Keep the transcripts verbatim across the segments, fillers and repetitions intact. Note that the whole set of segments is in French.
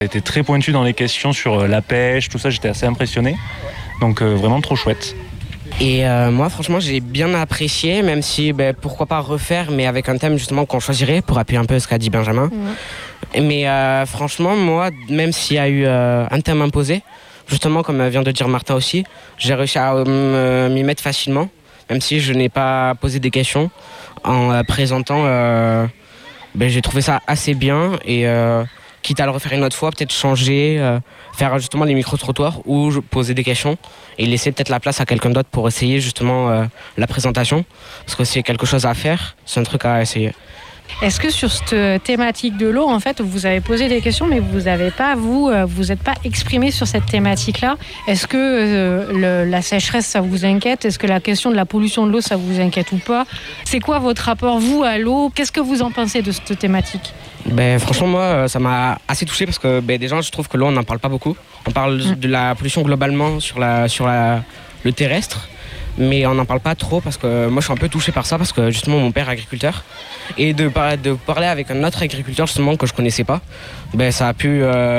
J'étais très pointu dans les questions sur la pêche, tout ça, j'étais assez impressionné. Donc euh, vraiment trop chouette. Et euh, moi, franchement, j'ai bien apprécié, même si, ben, pourquoi pas refaire, mais avec un thème justement qu'on choisirait, pour appuyer un peu ce qu'a dit Benjamin. Mmh. Mais euh, franchement, moi, même s'il y a eu euh, un thème imposé, justement, comme vient de dire Martin aussi, j'ai réussi à euh, m'y mettre facilement, même si je n'ai pas posé des questions. En euh, présentant, euh, ben, j'ai trouvé ça assez bien et... Euh, quitte à le refaire une autre fois, peut-être changer, euh, faire justement les micro-trottoirs ou poser des questions et laisser peut-être la place à quelqu'un d'autre pour essayer justement euh, la présentation. Parce que c'est quelque chose à faire, c'est un truc à essayer. Est-ce que sur cette thématique de l'eau, en fait, vous avez posé des questions, mais vous n'avez pas, vous, vous n'êtes pas exprimé sur cette thématique-là? Est-ce que euh, le, la sécheresse, ça vous inquiète? Est-ce que la question de la pollution de l'eau, ça vous inquiète ou pas? C'est quoi votre rapport, vous, à l'eau? Qu'est-ce que vous en pensez de cette thématique? Ben, franchement, moi, ça m'a assez touché parce que ben, déjà, je trouve que l'eau, on n'en parle pas beaucoup. On parle mmh. de la pollution globalement sur, la, sur la, le terrestre, mais on n'en parle pas trop parce que moi, je suis un peu touché par ça parce que justement, mon père est agriculteur. Et de, de parler avec un autre agriculteur justement que je connaissais pas, ben, ça a pu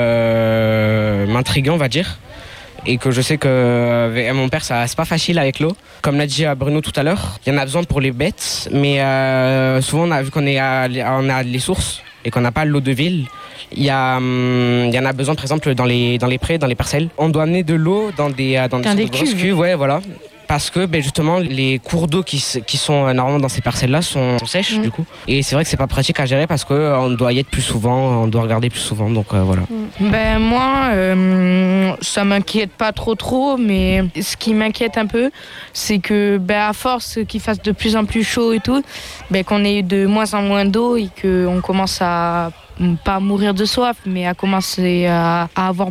euh, m'intriguer, on va dire. Et que je sais que euh, mon père, ça, c'est pas facile avec l'eau. Comme l'a dit Bruno tout à l'heure, il y en a besoin pour les bêtes, mais euh, souvent on a vu qu'on est à, on a les sources et qu'on n'a pas l'eau de ville. Il y, a, hum, il y en a besoin par exemple dans les, dans les prés, dans les parcelles. On doit amener de l'eau dans des, dans dans des, des cuves. cuves, ouais, voilà. Parce que ben justement les cours d'eau qui, qui sont normalement dans ces parcelles-là sont, sont sèches mmh. du coup. Et c'est vrai que c'est pas pratique à gérer parce qu'on doit y être plus souvent, on doit regarder plus souvent. Donc euh, voilà. Mmh. Ben moi, euh, ça m'inquiète pas trop trop, mais ce qui m'inquiète un peu, c'est que ben à force qu'il fasse de plus en plus chaud et tout, ben qu'on ait de moins en moins d'eau et qu'on commence à pas à mourir de soif, mais à commencer à, à avoir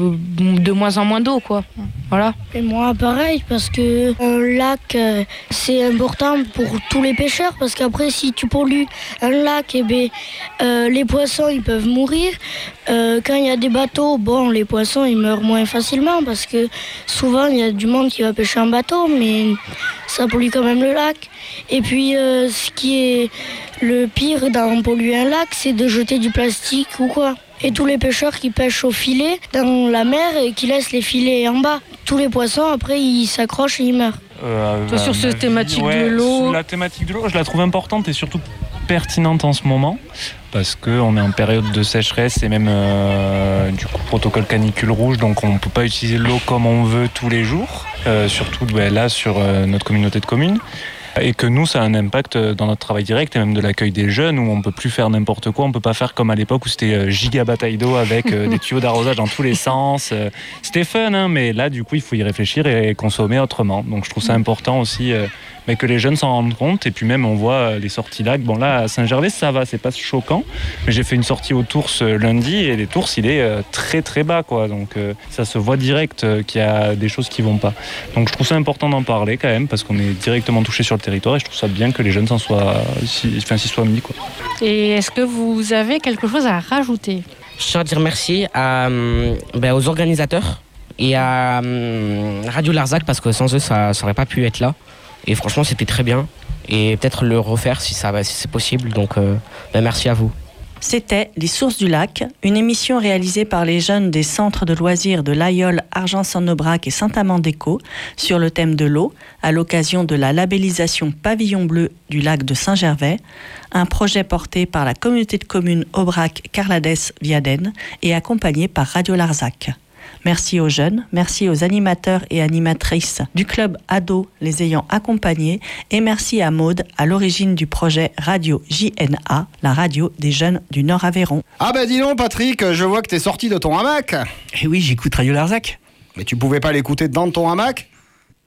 de moins en moins d'eau, quoi. Voilà. Et moi, pareil, parce que un lac, euh, c'est important pour tous les pêcheurs, parce qu'après, si tu pollues un lac, eh ben, euh, les poissons, ils peuvent mourir. Euh, quand il y a des bateaux, bon, les poissons, ils meurent moins facilement, parce que souvent, il y a du monde qui va pêcher en bateau, mais ça pollue quand même le lac. Et puis, euh, ce qui est le pire dans polluer un lac, c'est de jeter du plastique ou quoi. Et tous les pêcheurs qui pêchent au filet dans la mer et qui laissent les filets en bas, tous les poissons, après, ils s'accrochent et ils meurent. Euh, Toi, sur cette thématique ouais, de l'eau... La thématique de l'eau, je la trouve importante et surtout pertinente en ce moment, parce qu'on est en période de sécheresse et même euh, du coup protocole canicule rouge, donc on ne peut pas utiliser l'eau comme on veut tous les jours, euh, surtout bah, là sur euh, notre communauté de communes. Et que nous, ça a un impact dans notre travail direct et même de l'accueil des jeunes où on peut plus faire n'importe quoi. On peut pas faire comme à l'époque où c'était giga bataille d'eau avec des tuyaux d'arrosage dans tous les sens. C'était fun, hein, mais là, du coup, il faut y réfléchir et consommer autrement. Donc, je trouve ça important aussi euh, mais que les jeunes s'en rendent compte. Et puis même, on voit les sorties lac. Bon, là, à Saint-Gervais, ça va, c'est pas choquant. Mais j'ai fait une sortie aux Tours lundi et les Tours, il est euh, très très bas, quoi. Donc, euh, ça se voit direct euh, qu'il y a des choses qui vont pas. Donc, je trouve ça important d'en parler quand même parce qu'on est directement touché sur le territoire et je trouve ça bien que les jeunes s'en soient, enfin, s'y soient mis, quoi. Et est-ce que vous avez quelque chose à rajouter? Je tiens à dire merci à, ben, aux organisateurs et à Radio Larzac parce que sans eux, ça n'aurait pas pu être là. Et franchement, c'était très bien. Et peut-être le refaire si, ça, si c'est possible. Donc, euh, ben, merci à vous. C'était Les Sources du Lac, une émission réalisée par les jeunes des centres de loisirs de l'Aïole, Argenson-Aubrac et Saint-Amand-d'Écault sur le thème de l'eau, à l'occasion de la labellisation Pavillon Bleu du lac de Saint-Gervais, un projet porté par la communauté de communes Aubrac-Carladès-Viaden et accompagné par Radio Larzac. Merci aux jeunes, merci aux animateurs et animatrices du club Ado les ayant accompagnés et merci à Maude à l'origine du projet Radio J N A, la radio des jeunes du Nord-Aveyron. Ah bah dis donc Patrick, je vois que t'es sorti de ton hamac. Eh oui, j'écoute Radio Larzac. Mais tu pouvais pas l'écouter dans ton hamac ?